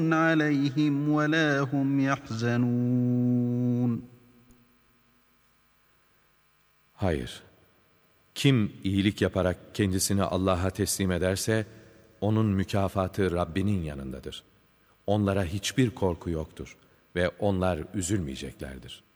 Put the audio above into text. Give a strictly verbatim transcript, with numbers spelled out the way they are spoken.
عَلَيْهِمْ وَلَا هُمْ يَحْزَنُونَ. Hayır. Kim iyilik yaparak kendisini Allah'a teslim ederse, onun mükafatı Rabbinin yanındadır. Onlara hiçbir korku yoktur ve onlar üzülmeyeceklerdir.